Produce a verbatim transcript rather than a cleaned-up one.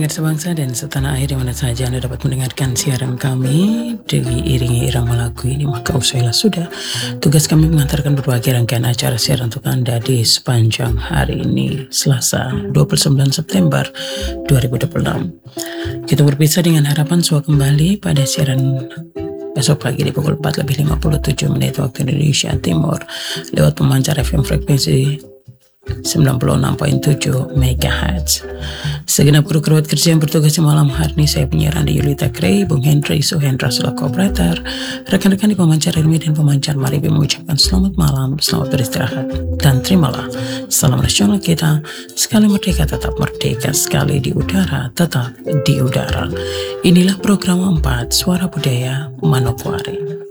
sebangsa dan setanah air di mana saja Anda dapat mendengarkan siaran kami diiringi irama lagu ini, maka usailah sudah tugas kami mengantarkan berbagai rangkaian acara siaran untuk Anda di sepanjang hari ini, Selasa dua puluh sembilan September dua ribu dua puluh enam. Kita berpisah dengan harapan semua kembali pada siaran besok pagi di pukul empat lebih lima puluh tujuh menit waktu Indonesia Timur lewat pemancar F M frekuensi sembilan puluh enam koma tujuh megahertz. Segenap kru kerabat kerja yang bertugas di malam hari ini, saya penyiar Andi Yulita Grey, Bung Hendry Suhendra selaku operator, rekan-rekan di pemancar ilmi dan pemancar Maribi mengucapkan selamat malam, selamat beristirahat, dan terimalah salam nasional kita, sekali merdeka tetap merdeka, sekali di udara tetap di udara. Inilah program empat Suara Budaya Manokwari.